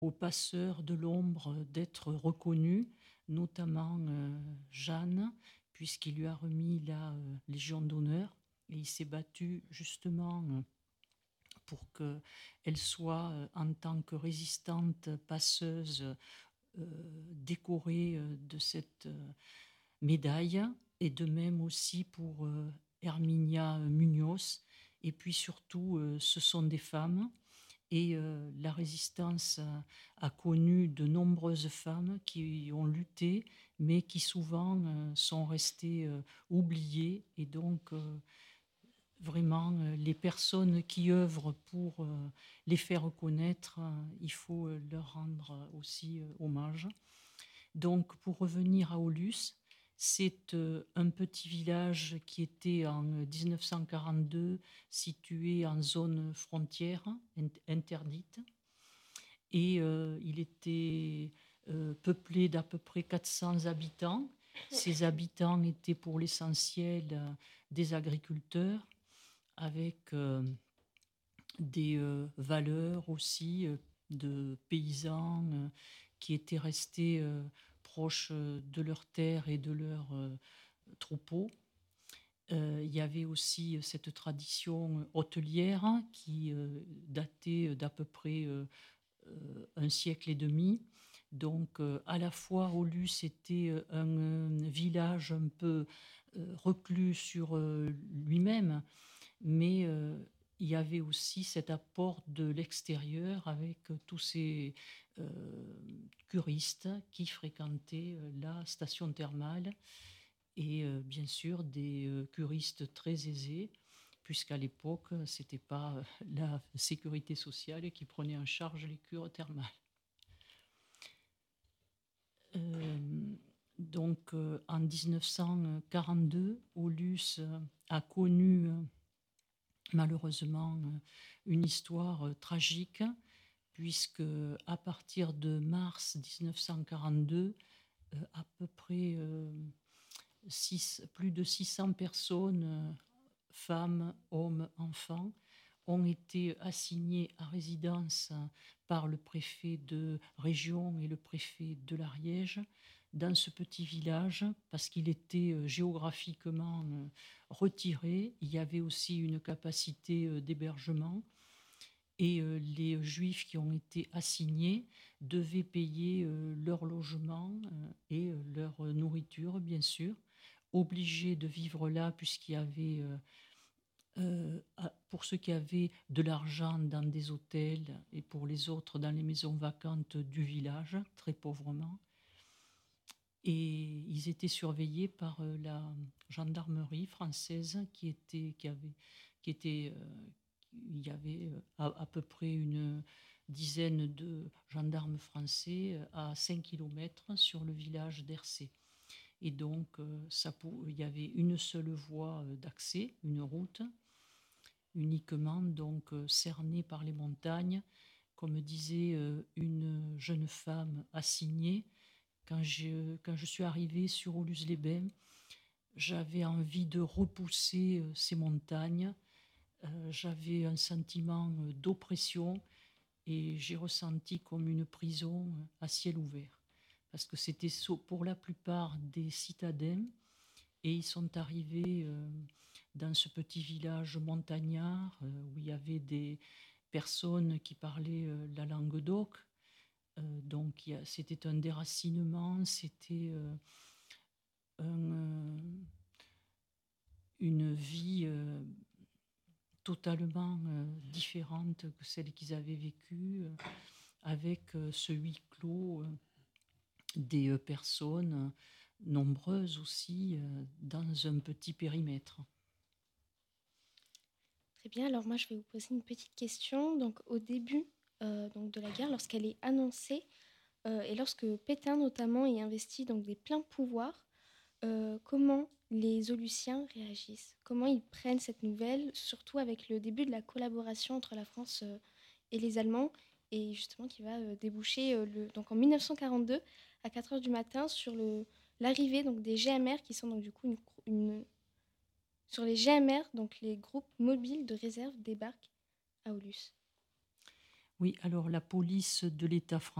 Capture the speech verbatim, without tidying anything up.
aux passeurs de l'ombre d'être reconnus, notamment euh, Jeanne, puisqu'il lui a remis la euh, Légion d'honneur. Et il s'est battu justement euh, pour qu'elle soit, euh, en tant que résistante passeuse, euh, décorée euh, de cette euh, médaille, et de même aussi pour euh, Herminia Munoz. Et puis surtout, euh, ce sont des femmes. Et euh, la résistance a, a connu de nombreuses femmes qui ont lutté, mais qui souvent euh, sont restées euh, oubliées. Et donc, euh, vraiment, euh, les personnes qui œuvrent pour euh, les faire reconnaître, euh, il faut euh, leur rendre aussi euh, hommage. Donc, pour revenir à Aulus, c'est euh, un petit village qui était en dix-neuf cent quarante-deux situé en zone frontière interdite. Et euh, il était euh, peuplé d'à peu près quatre cents habitants. Ces habitants étaient pour l'essentiel euh, des agriculteurs avec euh, des euh, valeurs aussi euh, de paysans euh, qui étaient restés euh, proches euh, de leurs terres et de leurs euh, troupeaux. Euh, il y avait aussi euh, cette tradition hôtelière qui euh, datait d'à peu près euh, euh, un siècle et demi. Donc, euh, à la fois, Aulus était euh, un, un village un peu euh, reclus sur euh, lui-même, mais euh, il y avait aussi cet apport de l'extérieur avec euh, tous ces euh, curistes qui fréquentaient euh, la station thermale et euh, bien sûr des euh, curistes très aisés, puisqu'à l'époque, ce n'était pas euh, la sécurité sociale qui prenait en charge les cures thermales. Euh, donc euh, en dix-neuf cent quarante-deux, Aulus euh, a connu euh, malheureusement euh, une histoire euh, tragique, puisque à partir de mars dix-neuf cent quarante-deux, euh, à peu près euh, six, plus de six cents personnes, euh, femmes, hommes, enfants, ont été assignés à résidence par le préfet de région et le préfet de l'Ariège dans ce petit village parce qu'il était euh, géographiquement euh, retiré. Il y avait aussi une capacité euh, d'hébergement et euh, les juifs qui ont été assignés devaient payer euh, leur logement euh, et euh, leur nourriture, bien sûr, obligés de vivre là puisqu'il y avait euh, euh, pour ceux qui avaient de l'argent dans des hôtels et pour les autres dans les maisons vacantes du village, très pauvrement. Et ils étaient surveillés par euh, la gendarmerie française qui était, qui avait, qui était, euh, il y avait euh, à, à peu près une dizaine de gendarmes français euh, à cinq kilomètres sur le village d'Hercé. Et donc, euh, ça, il y avait une seule voie euh, d'accès, une route, uniquement donc euh, cernée par les montagnes. Comme disait euh, une jeune femme assignée, quand je, quand je suis arrivée sur Aulus-les-Bains, j'avais envie de repousser euh, ces montagnes. Euh, j'avais un sentiment euh, d'oppression et j'ai ressenti comme une prison euh, à ciel ouvert. Parce que c'était pour la plupart des citadins et ils sont arrivés euh, dans ce petit village montagnard euh, où il y avait des personnes qui parlaient euh, la langue d'oc. Euh, donc il y a- c'était un déracinement, c'était euh, un, euh, une vie euh, totalement euh, différente que celle qu'ils avaient vécue, euh, avec euh, ce huis clos euh, des euh, personnes euh, nombreuses aussi euh, dans un petit périmètre. Très bien, alors moi je vais vous poser une petite question. Donc au début euh, donc, de la guerre, lorsqu'elle est annoncée, euh, et lorsque Pétain notamment est investi donc, des pleins pouvoirs, euh, comment les Auluciens réagissent? Comment ils prennent cette nouvelle, surtout avec le début de la collaboration entre la France euh, et les Allemands, et justement qui va euh, déboucher euh, le, donc en mille neuf cent quarante-deux à quatre heures du matin sur le, l'arrivée donc, des G M R qui sont donc du coup une, une sur les G M R, donc les groupes mobiles de réserve débarquent à Aulus. Oui, alors la police de l'État français